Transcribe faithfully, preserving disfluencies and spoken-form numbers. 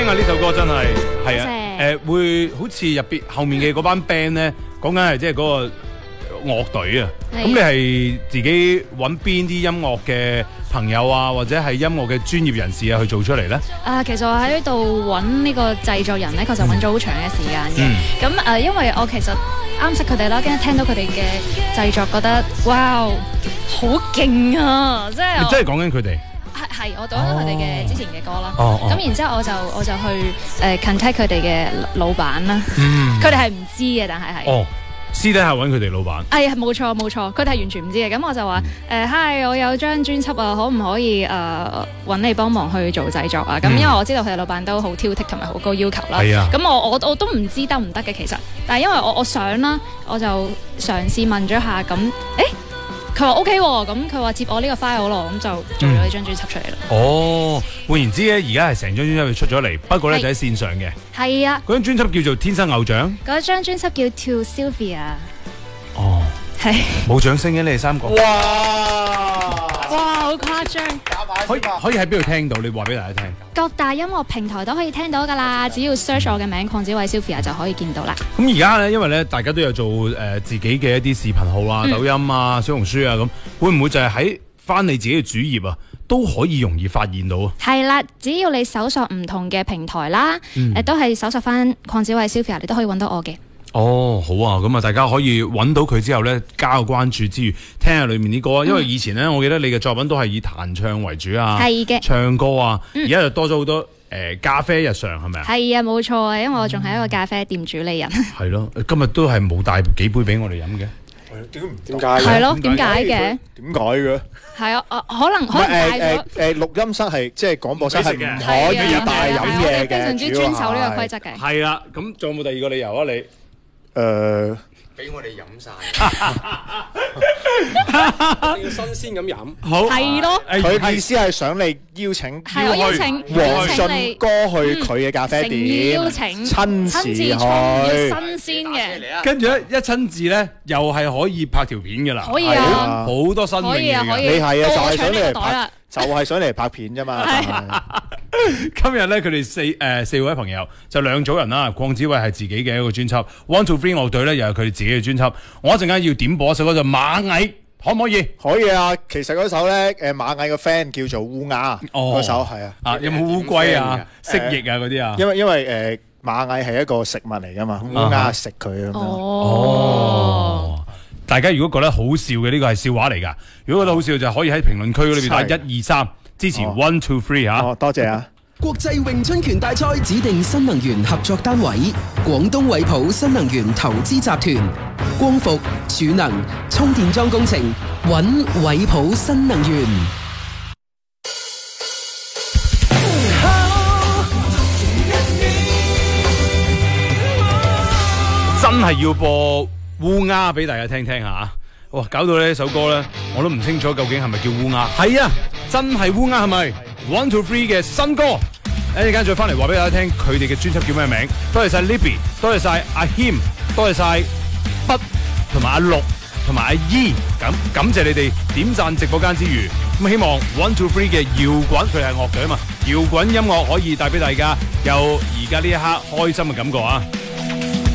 聽啊！呢首歌真係係啊，誒會好似入邊後面嘅嗰班 band 咧，講緊係即係嗰個樂隊啊。咁你係自己揾邊啲音樂嘅朋友啊，或者係音樂嘅專業人士啊去做出嚟咧？ 啊，其實我喺度揾呢個製作人咧，確實揾咗好長嘅時間嘅。咁誒、嗯呃，因為我其實啱識佢哋啦，跟住聽到佢哋嘅製作，覺得哇，好勁啊！即係即係講緊佢哋。 係係，我讀緊佢哋嘅之前嘅歌啦。咁、 哦哦、 然之後我就我就去誒、呃、contact 佢哋嘅老闆啦。佢哋係唔知嘅，但係係。哦， 私底下揾佢哋老闆。 哎呀，冇錯冇錯，佢哋係完全唔知嘅。咁我就話誒，hi，我有張專輯啊，可唔可以誒揾、呃、你幫忙去做製作啊？咁、嗯、因為我知道佢哋老闆都好挑剔同埋好高要求啦。係啊。咁我我我都唔知得唔得嘅其實，但係因為我我想啦，我就嘗試問咗下咁，誒。佢話 OK 喎，咁佢話接我呢個 file 咯，咁就做咗呢張專輯出嚟啦。 哦，換言之咧，而家係成張專輯出咗嚟，不過咧就喺線上嘅。係啊。嗰張專輯叫做《天生偶像》。 嗰張專輯叫 To Sylvia。 哦。係。冇掌聲嘅你哋三個。哇！ 哇，好誇張。 可以可以喺邊度聽到？你話俾大家聽。 各大音樂平台都可以聽到㗎啦，只要 search 我嘅名鄺子慧 Sylvia 就可以見到啦。 咁而家咧，因為咧大家都有做誒、呃、自己嘅一啲視頻號啊、嗯、抖音啊、小紅書啊咁，會唔會就係喺翻你自己嘅主頁啊，都可以容易發現到啊？係啦，只要你搜索唔同嘅平台啦，誒、嗯呃、都係搜索翻鄺子慧 Sylvia， 你都可以揾到我嘅。哦，好啊，咁啊，大家可以揾到佢之後咧，加個關注之餘，聽下裏面啲歌啊。因為以前咧，我記得你嘅作品都係以彈唱為主啊，係嘅，唱歌啊，而家就多咗好多誒、呃、咖啡日常係咪啊？係啊，冇錯啊，因為我仲係一個咖啡店主理人。係咯，今日都係冇帶幾杯俾我哋飲嘅。點點解？係咯，點解嘅？點解嘅？係啊，可能可能帶咗誒誒錄音室係即係廣播室係唔可以帶飲嘢嘅， 非常之遵守呢個規則嘅。 係啦，咁仲有冇第二個理由啊？你？誒，俾我哋飲晒，要新鮮咁飲。好係咯， 佢意思係想你邀請， 係我邀請黃俊哥去佢嘅咖啡店， 邀請親自去， 新鮮嘅。 跟住咧一親自咧，又係可以拍條片噶啦， 可以啊， 好多新穎嘅。 你係啊，就係想嚟拍，就係想嚟拍片啫嘛。 今日咧，佢哋四誒、呃、四位朋友就兩組人啦。鄺子慧係自己嘅一個專輯 ，One Two Three 樂隊咧又係佢哋自己嘅專輯。我一陣間要點播一首歌就螞蟻，可唔可以？ 可以啊。其實嗰首咧，誒螞蟻個 friend 叫做烏鴉，嗰首係啊。啊， 有冇烏龜啊、蜥蜴啊嗰啲啊？ 因為因為誒螞蟻係一個食物嚟噶嘛，烏鴉食佢咁樣。 哦。大家如果覺得好笑嘅呢、這個係笑話嚟噶，如果覺得好笑就可以喺評論區裏邊打一二三。支持 One Two Three 吓， 哦，多謝啊！ 國際詠春拳大賽指定新能源合作單位：廣東惠普新能源投資集團。光伏、儲能、充電樁工程，揾惠普新能源。 真係要播烏鴉俾大家聽聽下。哇！搞到呢首歌咧，我都唔清楚究竟係咪叫烏鴉。係啊，真係烏鴉係咪 ？One Two Three 嘅新歌，一陣間再翻嚟話俾大家聽，佢哋嘅專輯叫咩名？多謝晒 Libby， 多謝晒阿謙，多謝晒筆同埋阿六同埋阿姨，咁感謝你哋點讚直播間之餘，咁希望 One Two Three 嘅搖滾，佢哋係樂隊啊嘛，搖滾音樂可以帶俾大家有而家呢一刻開心嘅感覺啊！